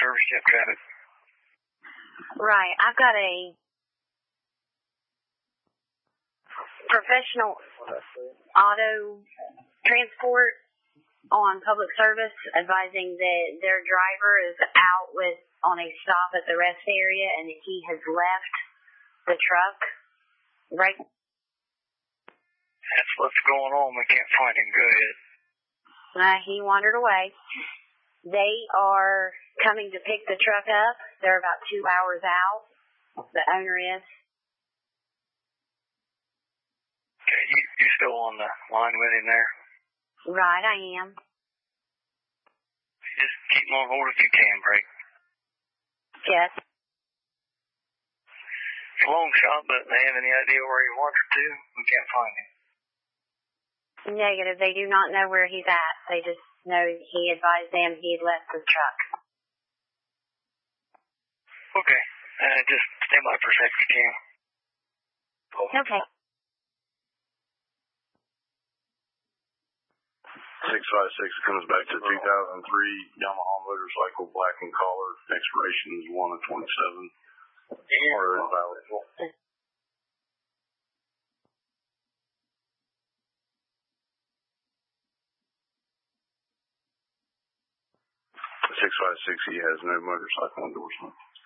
service you have traffic. Right. I've got a professional auto transport on public service advising that their driver is out on a stop at the rest area and that he has left the truck. Right. That's what's going on. We can't find him. Go ahead. He wandered away. They are coming to pick the truck up. They're about 2 hours out. The owner is. Okay, you still on the line with him there? Right, I am. Just keep him on hold if you can, Break. Yes. It's a long shot, but they have any idea where he wandered to? We can't find him. Negative. They do not know where he's at. They just know he advised them he had left the truck. Okay. Just stand by for a second if you can. Okay. 656 comes back to 2003 Yamaha motorcycle, black and collar. Expiration is 1 of 27. Or invalid. 656, he has no motorcycle endorsement.